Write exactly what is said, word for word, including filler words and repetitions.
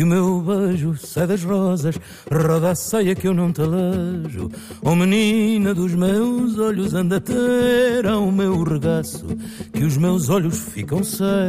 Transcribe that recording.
E o meu beijo sai das rosas, roda a saia que eu não te alejo. Oh menina dos meus olhos, anda a ter ao meu regaço, que os meus olhos ficam cegos.